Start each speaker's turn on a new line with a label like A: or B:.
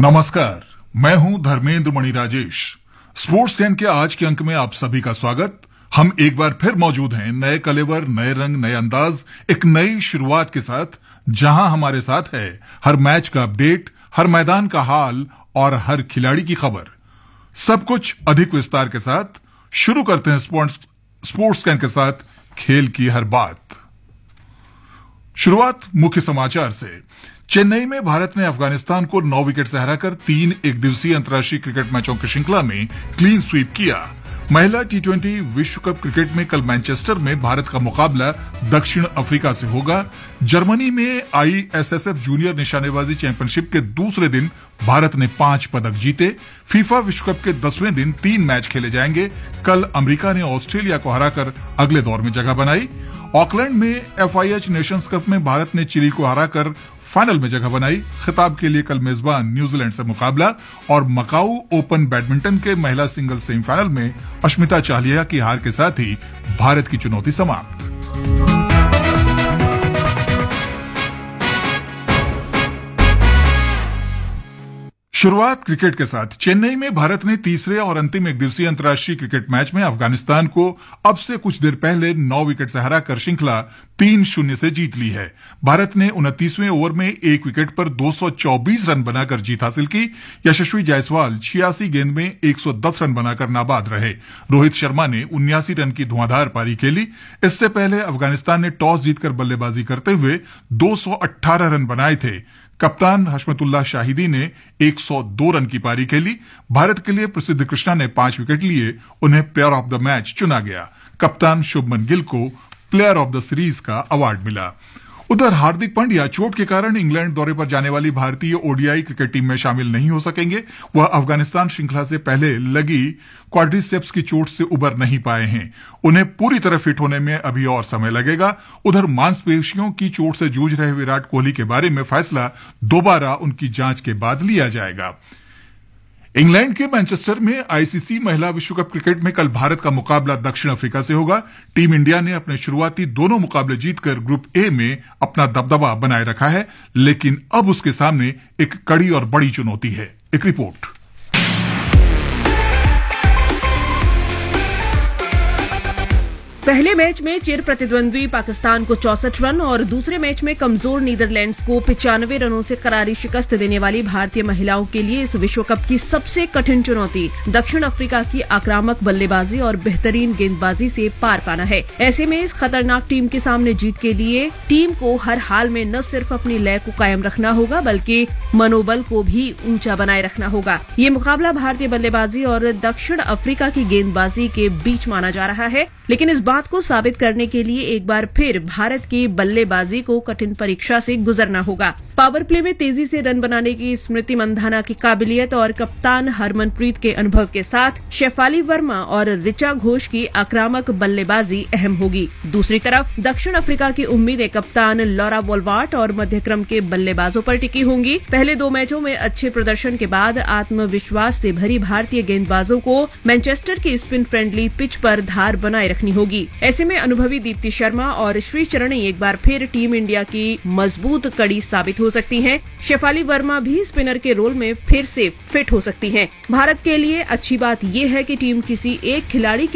A: नमस्कार, मैं हूं धर्मेंद्र मणि राजेश। स्पोर्ट्स कैन के आज के अंक में आप सभी का स्वागत। हम एक बार फिर मौजूद हैं नए कलेवर, नए रंग, नए अंदाज, एक नई शुरुआत के साथ, जहां हमारे साथ है हर मैच का अपडेट, हर मैदान का हाल और हर खिलाड़ी की खबर। सब कुछ अधिक विस्तार के साथ शुरू करते हैं स्पोर्ट्स कैन के साथ खेल की हर बात। शुरुआत मुख्य समाचार से। चेन्नई में भारत ने अफगानिस्तान को 9 विकेट से हराकर 3 एकदिवसीय अंतर्राष्ट्रीय क्रिकेट मैचों की श्रृंखला में क्लीन स्वीप किया। महिला T20 विश्व कप क्रिकेट में कल मैनचेस्टर में भारत का मुकाबला दक्षिण अफ्रीका से होगा। जर्मनी में ISSF जूनियर निशानेबाजी चैंपियनशिप के दूसरे दिन भारत ने 5 पदक जीते। फीफा विश्व कप के 10वें दिन 3 मैच खेले जाएंगे। कल अमेरिका ने ऑस्ट्रेलिया को हराकर अगले दौर में जगह बनाई। ऑकलैंड में FIH नेशंस कप में भारत ने चिली को हराकर फाइनल में जगह बनाई। खिताब के लिए कल मेजबान न्यूजीलैंड से मुकाबला। और मकाऊ ओपन बैडमिंटन के महिला सिंगल्स सेमीफाइनल में अश्मिता चाहलिया की हार के साथ ही भारत की चुनौती समाप्त। शुरुआत क्रिकेट के साथ। चेन्नई में भारत ने तीसरे और अंतिम एकदिवसीय अंतर्राष्ट्रीय क्रिकेट मैच में अफगानिस्तान को अब से कुछ देर पहले 9 विकेट से हराकर श्रृंखला 3-0 से जीत ली है। भारत ने 29वें ओवर में 1 विकेट पर 224 रन बनाकर जीत हासिल की। यशस्वी जायसवाल 86 गेंद में 110 रन बनाकर नाबाद रहे। रोहित शर्मा ने 79 रन की धुआंधार पारी खेली। इससे पहले अफगानिस्तान ने टॉस जीतकर बल्लेबाजी करते हुए 218 रन बनाए थे। कप्तान हशमतुल्लाह शाहिदी ने 102 रन की पारी खेली। भारत के लिए प्रसिद्ध कृष्णा ने 5 विकेट लिए। उन्हें प्लेयर ऑफ द मैच चुना गया। कप्तान शुभमन गिल को प्लेयर ऑफ द सीरीज का अवार्ड मिला। उधर हार्दिक पांड्या चोट के कारण इंग्लैंड दौरे पर जाने वाली भारतीय ODI क्रिकेट टीम में शामिल नहीं हो सकेंगे। वह अफगानिस्तान श्रृंखला से पहले लगी क्वाड्रिसेप्स की चोट से उबर नहीं पाए हैं। उन्हें पूरी तरह फिट होने में अभी और समय लगेगा। उधर मांसपेशियों की चोट से जूझ रहे विराट कोहली के बारे में फैसला दोबारा उनकी जांच के बाद लिया जाएगा। इंग्लैंड के मैनचेस्टर में ICC महिला विश्व कप क्रिकेट में कल भारत का मुकाबला दक्षिण अफ्रीका से होगा। टीम इंडिया ने अपने शुरुआती दोनों मुकाबले जीतकर ग्रुप A में अपना दबदबा बनाए रखा है, लेकिन अब उसके सामने एक कड़ी और बड़ी चुनौती है। एक रिपोर्ट।
B: पहले मैच में चिर प्रतिद्वंद्वी पाकिस्तान को 64 रन और दूसरे मैच में कमजोर नीदरलैंड्स को 95 रनों से करारी शिकस्त देने वाली भारतीय महिलाओं के लिए इस विश्व कप की सबसे कठिन चुनौती दक्षिण अफ्रीका की आक्रामक बल्लेबाजी और बेहतरीन गेंदबाजी से पार पाना है। ऐसे में इस खतरनाक टीम के सामने जीत के लिए टीम को हर हाल में न सिर्फ अपनी लय को कायम रखना होगा, बल्कि मनोबल को भी ऊंचा बनाए रखना होगा। ये मुकाबला भारतीय बल्लेबाजी और दक्षिण अफ्रीका की गेंदबाजी के बीच माना जा रहा है, लेकिन इस बात को साबित करने के लिए एक बार फिर भारत की बल्लेबाजी को कठिन परीक्षा से गुजरना होगा। पावर प्ले में तेजी से रन बनाने की स्मृति मंधाना की काबिलियत और कप्तान हरमनप्रीत के अनुभव के साथ शेफाली वर्मा और ऋचा घोष की आक्रामक बल्लेबाजी अहम होगी। दूसरी तरफ दक्षिण अफ्रीका की उम्मीदें कप्तान लॉरा वोल्वार्ट और मध्यक्रम के बल्लेबाजों पर टिकी होंगी। पहले 2 मैचों में अच्छे प्रदर्शन के बाद आत्मविश्वास से भरी भारतीय गेंदबाजों को मैनचेस्टर की स्पिन फ्रेंडली पिच पर धार बनाए रखनी होगी। ऐसे में अनुभवी दीप्ति शर्मा और श्रीचरणी एक बार फिर टीम इंडिया की मजबूत कड़ी साबित हो सकती हैं। शेफाली वर्मा भी स्पिनर के रोल में फिर से फिट हो सकती हैं। भारत के लिए अच्छी बात यह है कि टीम किसी एक खिलाड़ी